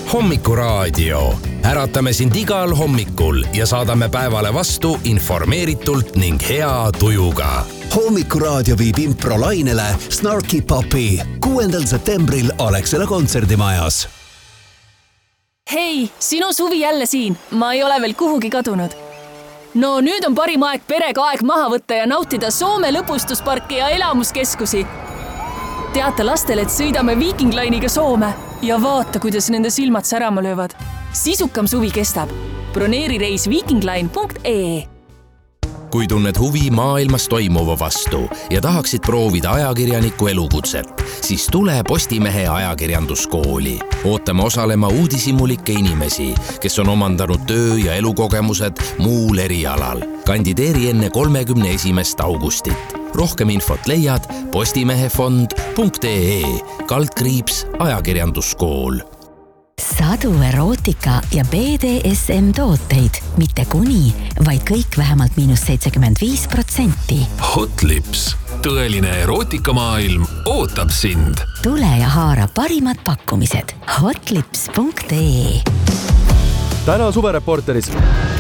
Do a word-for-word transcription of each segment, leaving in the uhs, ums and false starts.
Hommikuraadio. Äratame sind igal hommikul ja saadame päevale vastu informeeritult ning hea tujuga. Hommikuraadio viib improlainele Snarky Puppy kuuendal septembril Alexela kontserdimajas. Hei, sinu suvi jälle siin. Ma ei ole veel kuhugi kadunud. No nüüd on parim aeg perega aeg maha võtta ja nautida Soome lõpustusparke ja elamuskeskusi. Teata lastele, et sõidame Viking Line'iga Soome ja vaata, kuidas nende silmad särama löövad. Sisukam suvi kestab. Broneeri reis vikingline punkt ee. Kui tunned huvi maailmas toimuva vastu ja tahaksid proovida ajakirjaniku elukutset, siis tule Postimehe ajakirjanduskooli. Ootame osalema uudishimulike inimesi, kes on omandanud töö- ja elukogemused muul erialal. Kandideeri enne kolmekümne esimest augustit. Rohkem infot leiad postimehefond punkt ee kaldkriips ajakirjanduskool. Sadu erootika ja B D S M tooteid, mitte kuni, vaid kõik vähemalt miinus seitsekümmend viis protsenti. Hotlips, tõeline erootikamaailm ootab sind. Tule ja haara parimad pakkumised. hotlips punkt ee. Täna suvereporteris.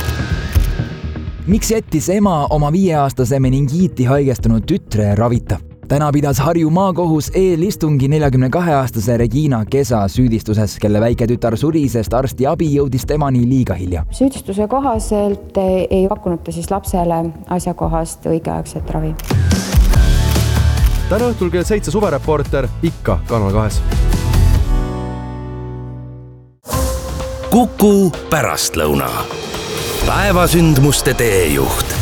Miks jättis ema oma viieaastase meningiiti haigestunud tütre ravita? Täna pidas Harju maakohus eelistungi neljakümne kahe aastase Regina Kesa süüdistuses, kelle väike tütar suri, sest arsti abi jõudis temani liiga hilja. Süüdistuse kohaselt ei pakkunud ta siis lapsele asjakohast õigeaegset ravi. Täna õhtul kell seitse suvereporter ikka Kanal kahes. Kuku pärastlõuna. Päevasündmuste teejuht.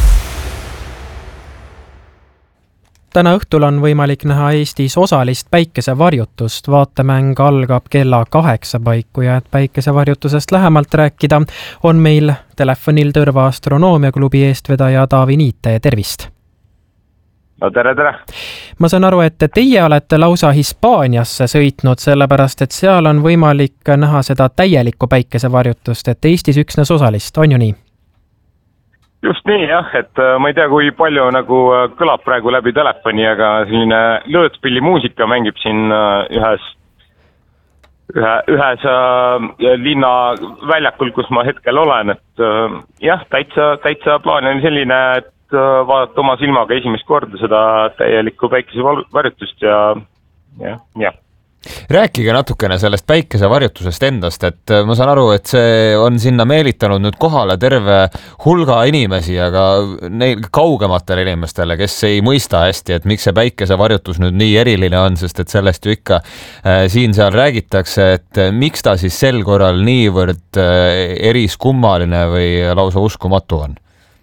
Täna õhtul on võimalik näha Eestis osalist päikesevarjutust. Vaatemäng algab kella kaheksa paiku ja et päikesevarjutusest lähemalt rääkida, on meil telefonil Tõrva Astronoomiaklubi eestvedaja Taavi Niite. Tervist! No tere, tere! Ma saan aru, et teie olete lausa Hispaaniasse sõitnud, sellepärast et seal on võimalik näha seda täielikku päikesevarjutust, et Eestis üksnes osalist, on ju nii? Just nii, jah, et ma ei tea, kui palju nagu kõlab praegu läbi telefoni, aga selline lõõtspilli muusika mängib siin ühes, ühe, ühes linna väljakul, kus ma hetkel olen, et jah, täitsa, täitsa plaan on selline, et vaadata oma silmaga esimest korda seda täielikku päikesevarjutust ja jah, jah. Rääkige natukene sellest päikesevarjutusest endast, et ma saan aru, et see on sinna meelitanud nüüd kohale terve hulga inimesi, aga neil kaugematele inimestele, kes ei mõista hästi, et miks see päikesevarjutus nüüd nii eriline on, sest et sellest ju ikka äh, siin-seal räägitakse, et miks ta siis sel korral niivõrd äh, eriskummaline või lausa uskumatu on?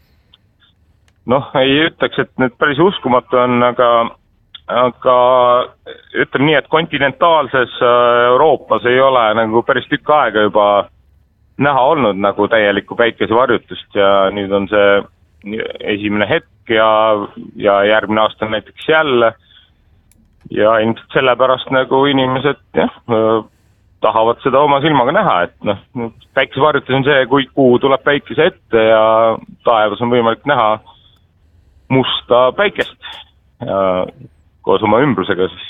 Noh, ei ütleks, et nüüd päris uskumatu on, aga aga ütleme nii, et kontinentaalses Euroopas ei ole nagu päris tükk aega juba näha olnud nagu täielikku päikesevarjutust ja nüüd on see esimene hetk ja, ja järgmine aasta näiteks jälle ja ilmselt sellepärast nagu inimesed jah, tahavad seda oma silmaga näha, et noh, päikesevarjutus on see, kui kuu tuleb päikese ette ja taevas on võimalik näha musta päikest ja koos oma ümbrusega siis.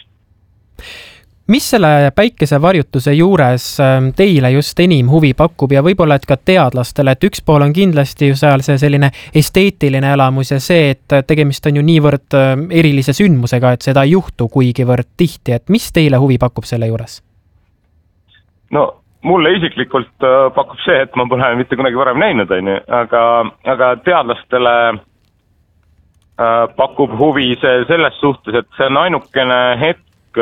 Mis selle päikesevarjutuse juures teile just enim huvi pakub ja võib-olla et ka teadlastele, et üks pool on kindlasti ju seal see selline esteetiline elamus ja see, et tegemist on ju niivõrd erilise sündmusega, et seda ei juhtu kuigivõrd tihti, et mis teile huvi pakub selle juures? No mulle isiklikult pakub see, et ma pole mitte kunagi varem näinud, aga, aga teadlastele pakub huvi see selles suhtes, et see on ainukene hetk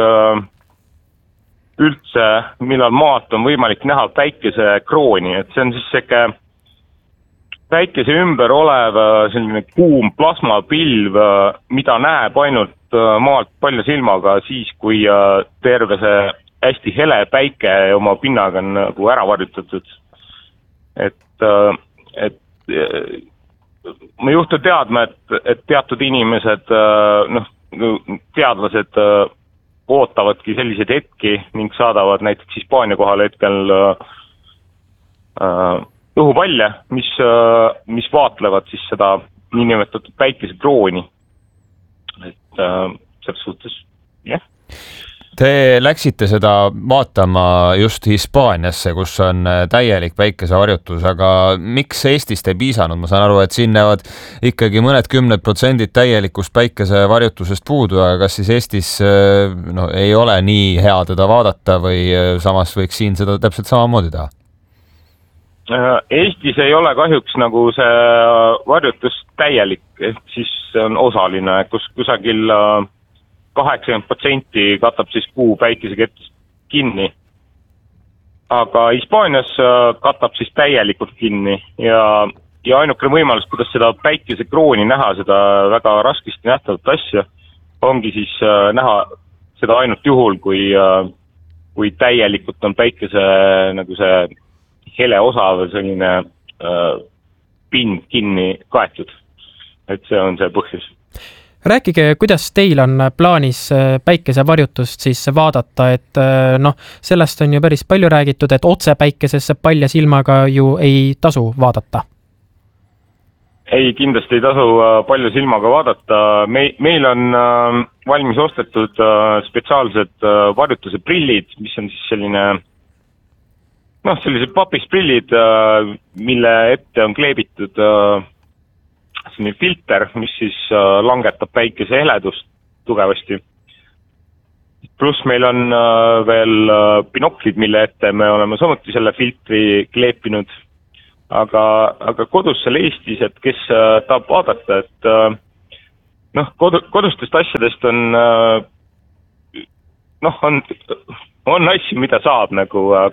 üldse, millal maalt on võimalik näha päikese krooni, et see on siis seke päikese ümber olev selline kuum plasmapilv, mida näeb ainult maalt palju silmaga siis, kui terve see hästi hele päike oma pinnaga on nagu ära varjutatud. Et, et ma juhtu teadma, et, et teatud inimesed, noh, teadlased ootavadki selliseid hetki ning saadavad näiteks Hispaania kohal hetkel äh, õhupalle, mis, äh, mis vaatlevad siis seda päikesekrooni. Et äh, selles suhtes, jah. Te läksite seda vaatama just Hispaaniasse, kus on täielik päikesevarjutus, aga miks Eestist ei piisanud? Ma saan aru, et siin näevad ikkagi mõned kümned protsendid täielikust päikesevarjutusest puudu, aga kas siis Eestis no, ei ole nii hea teda vaadata või samas võiks siin seda täpselt samamoodi teha? Eestis ei ole kahjuks nagu see varjutus täielik, ehk siis on osaline, kus kusagil kaheksakümmend protsenti katab siis kuu päikesekettist kinni. Aga Hispaanias katab siis täielikult kinni ja, ja ainukene võimalus, kuidas seda päikesekrooni näha, seda väga raskesti nähtavat asja, ongi siis näha seda ainult juhul, kui, kui täielikult on päikese nagu see hele osa või selline äh, pind kinni kaetud. Et see on see põhjus. Rääkige, kuidas teil on plaanis päikesevarjutust siis vaadata, et noh, sellest on ju päris palju räägitud, et otse päikesesse palja silmaga ju ei tasu vaadata. Ei, kindlasti ei tasu palju silmaga vaadata. Me, meil on valmis ostetud spetsiaalsed varjutuse prillid, mis on siis selline, noh, sellised papist prillid, mille ette on kleebitud selline filter, mis siis langetab päikese heledust tugevasti. Pluss meil on veel binoklid, mille ette me oleme samuti selle filtri kleepinud. Aga, aga kodus seal Eestis, et kes tahab vaadata, et noh, kodu, kodustest asjadest on noh, on, on asju, mida saab nagu